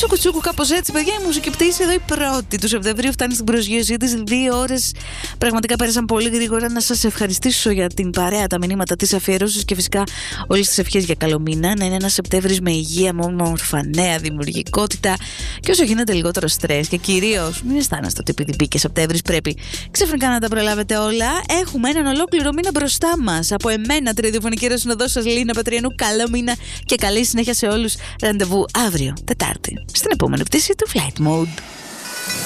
Τσούκου τσούκου, κάπως έτσι, παιδιά. Η μουσική πτήση εδώ η 1η του Σεπτεμβρίου φτάνει στην προσγείωσή της. 2 ώρες πραγματικά πέρασαν πολύ γρήγορα. Να σας ευχαριστήσω για την παρέα, τα μηνύματα, τις αφιερώσεις και φυσικά όλες τις ευχές για καλό μήνα. Να είναι ένας Σεπτέμβρης με υγεία, όμορφα νέα, δημιουργικότητα και όσο γίνεται λιγότερο στρες. Και κυρίως μην αισθάνεστε ότι επειδή μπήκε Σεπτέμβρης πρέπει ξαφνικά να τα προλάβετε όλα. Έχουμε έναν ολόκληρο μήνα μπροστά μας. Από εμένα, τη ραδιοφωνική ρεσυνοδό σας, Λίνα Πατριανού, καλό μήνα και καλή συνέχεια σε όλους. Ραντεβού αύριο, Τετάρτη, στην επόμενη πτήση του Flight Mode.